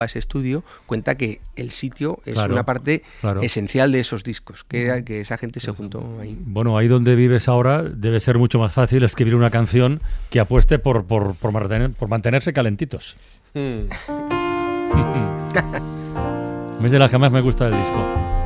a ese estudio, cuenta que el sitio es una parte esencial de esos discos, que esa gente se juntó ahí. Bueno, ahí donde vives ahora debe ser mucho más fácil escribir una canción que apueste por mantenerse calentitos. Es de las que más me gusta del disco.